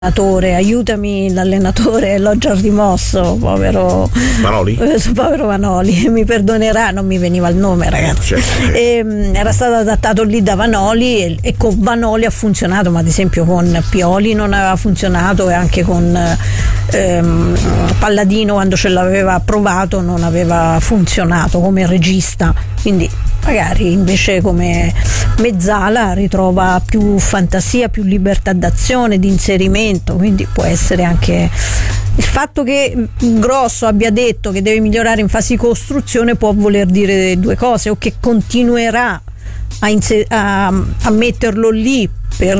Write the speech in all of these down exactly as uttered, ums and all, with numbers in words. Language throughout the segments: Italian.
Aiutami, l'allenatore l'ho già rimosso, povero Manoli. Eh, povero Vanoli, mi perdonerà, non mi veniva il nome, ragazzi. Certo. E, era stato adattato lì da Vanoli e, e con Vanoli ha funzionato, ma ad esempio con Pioli non aveva funzionato, e anche con ehm, Palladino, quando ce l'aveva provato, non aveva funzionato come regista. Quindi magari invece come mezzala ritrova più fantasia, più libertà d'azione, di inserimento, quindi può essere anche il fatto che Grosso abbia detto che deve migliorare in fase di costruzione, può voler dire due cose: o che continuerà a, inse- a, a metterlo lì per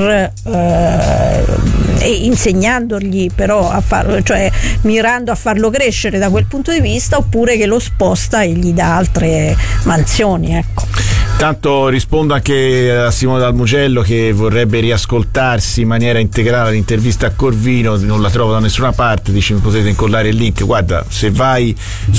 eh, e insegnandogli però a farlo, cioè mirando a farlo crescere da quel punto di vista, oppure che lo sposta e gli dà altre mansioni, ecco. Tanto rispondo anche a Simone Dal Mugello, che vorrebbe riascoltarsi in maniera integrale l'intervista a Corvino, non la trovo da nessuna parte, dice mi potete incollare il link. Guarda, se vai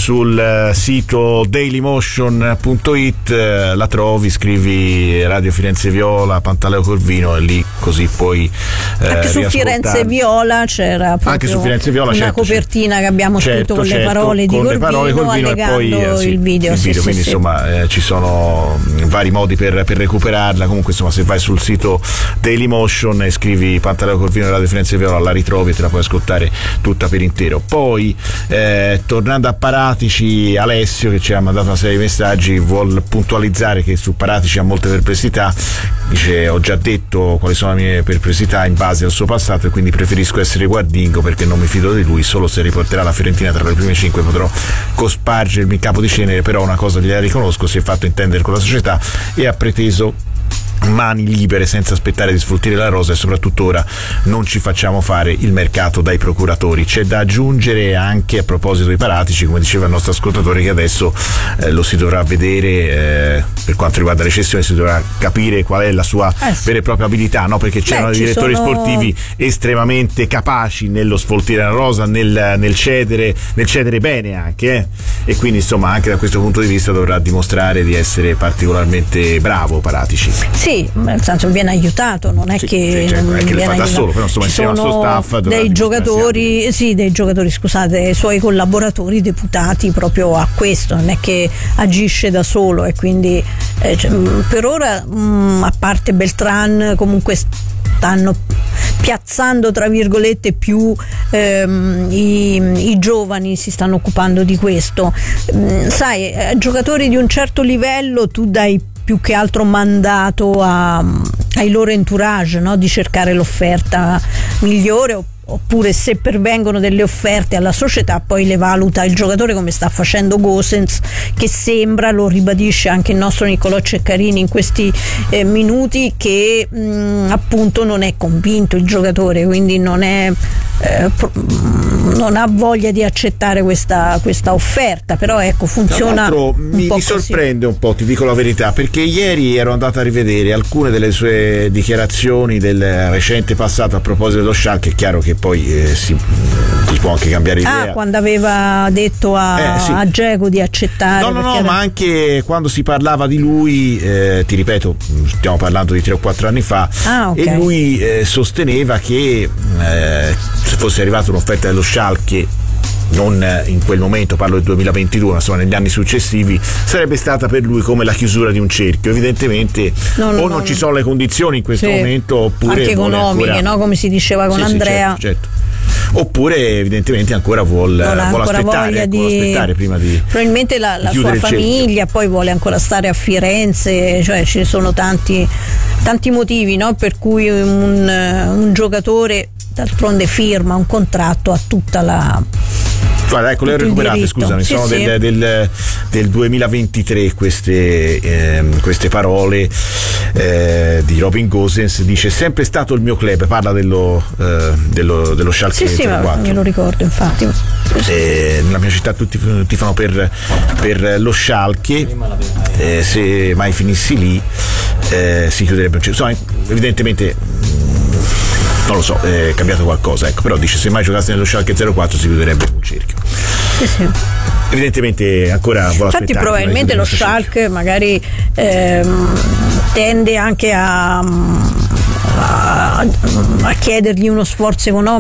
sul sito dailymotion punto it la trovi, scrivi Radio Firenze Viola, Pantaleo Corvino, e lì così puoi eh, anche su Firenze Viola c'era proprio anche su Firenze Viola, una certo, copertina che abbiamo certo, scritto con certo, le parole con di le parole Corvino, Corvino, e poi eh, sì, il video, il sì, video sì, quindi sì, insomma sì. Eh, ci sono vari modi per, per recuperarla. Comunque insomma, se vai sul sito Dailymotion e scrivi Pantaleo Corvino e Radio Firenze Viola, la ritrovi e te la puoi ascoltare tutta per intero. Poi eh, tornando a Paratici, Alessio, che ci ha mandato una serie di messaggi, vuol puntualizzare che su Paratici ha molte perplessità. Dice: ho già detto quali sono le mie perplessità in base al suo passato, e quindi preferisco essere guardingo perché non mi fido di lui. Solo se riporterà la Fiorentina tra le prime cinque potrò cospargermi in capo di cenere, però una cosa gliela riconosco: si è fatto intendere con la società e ha preteso mani libere senza aspettare di sfruttare la rosa, e soprattutto ora non ci facciamo fare il mercato dai procuratori. C'è da aggiungere anche, a proposito dei Paratici, come diceva il nostro ascoltatore, che adesso eh, lo si dovrà vedere eh, per quanto riguarda le cessioni, si dovrà capire qual è la sua eh sì. vera e propria abilità, no? Perché c'erano Beh, direttori sono... sportivi estremamente capaci nello sfoltire la rosa, nel, nel cedere nel cedere bene anche eh? e quindi insomma anche da questo punto di vista dovrà dimostrare di essere particolarmente bravo Paratici. Sì, nel senso viene aiutato, non è sì, che sì, certo, non è che le fa da solo, però insomma insieme al suo staff dei giocatori, sì, dei giocatori, scusate, i suoi collaboratori deputati proprio a questo, non è che agisce da solo, e quindi eh, cioè, per ora mh, a parte Beltran comunque stanno piazzando tra virgolette più ehm, i, i giovani si stanno occupando di questo. Mm, sai, a giocatori di un certo livello tu dai più che altro mandato a, ai loro entourage, no? Di cercare l'offerta migliore, oppure se pervengono delle offerte alla società poi le valuta il giocatore, come sta facendo Gosens, che sembra, lo ribadisce anche il nostro Niccolò Ceccarini in questi eh, minuti, che mh, appunto non è convinto il giocatore, quindi non è eh, non ha voglia di accettare questa, questa offerta, però ecco, funziona un mi, po' mi così. sorprende un po', ti dico la verità, perché ieri ero andato a rivedere alcune delle sue dichiarazioni del recente passato a proposito dello Schalke. È chiaro che poi eh, si, si può anche cambiare idea. Ah, quando aveva detto a, eh, sì. a Dzeko di accettare. No, no, no, era... ma anche quando si parlava di lui, eh, ti ripeto, stiamo parlando di tre o quattro anni fa, ah, okay. e lui eh, sosteneva che eh, se fosse arrivata un'offerta dello Schalke, non in quel momento, parlo del duemilaventidue, ma insomma negli anni successivi, sarebbe stata per lui come la chiusura di un cerchio. Evidentemente no, no, o non no, ci sono le condizioni in questo sì. momento, oppure anche economiche, ancora... no? Come si diceva con sì, Andrea. Sì, certo, certo. Oppure evidentemente ancora vuol, vuole aspettare, di... vuole aspettare prima di probabilmente la, la sua famiglia, poi vuole ancora stare a Firenze, cioè ci sono tanti tanti motivi, no? Per cui un, un giocatore d'altronde firma un contratto a tutta la Guarda, ecco, le ho recuperate, scusami, sì, sono sì. Del, del, del duemilaventitré queste, eh, queste parole eh, di Robin Gosens. Dice: sempre stato il mio club, parla dello, eh, dello, dello Schalke sì, zero quattro. Sì, me lo ricordo, infatti. Eh, nella mia città tutti tifano per, per lo Schalke, eh, se mai finissi lì eh, si chiuderebbe un cerchio. Insomma, evidentemente non lo so, è cambiato qualcosa, ecco, però dice: se mai giocasse nello Schalke zero quattro si chiuderebbe un cerchio. Sì, sì. Evidentemente ancora vuole aspettare. Infatti probabilmente lo Schalke magari ehm, tende anche a a, a chiedergli uno sforzo economico